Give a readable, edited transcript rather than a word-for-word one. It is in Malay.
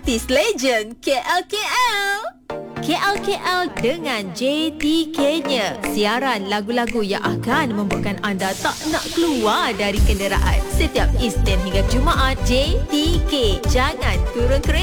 artis legend KL dengan JTK-nya. Siaran lagu-lagu yang akan membuatkan anda tak nak keluar dari kenderaan. Setiap Isnin hingga Jumaat, JTK. Jangan turun kereta.